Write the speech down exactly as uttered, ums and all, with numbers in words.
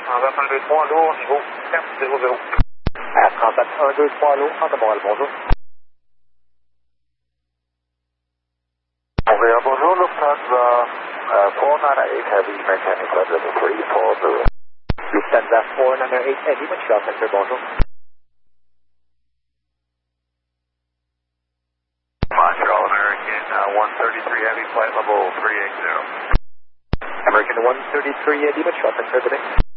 Transat un deux trois, lourd, niveau quatre zéro zéro. À Transat un deux trois, lourd, centre de Montréal, bonjour. Montréal, bonjour, Lufthansa uh, four nine eight Heavy, maintain flight level three four zero. Lufthansa four nine eight Heavy, Montreal Center, bonjour. Montreal American uh, one thirty-three Heavy, flight level three eight zero. American one thirty-three Heavy, Montreal Center, good day.